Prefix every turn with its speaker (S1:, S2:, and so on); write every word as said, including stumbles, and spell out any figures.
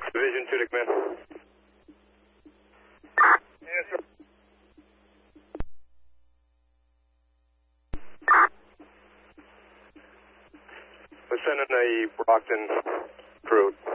S1: Division two to command.
S2: Yes, sir.
S1: We're sending a Brockton crew.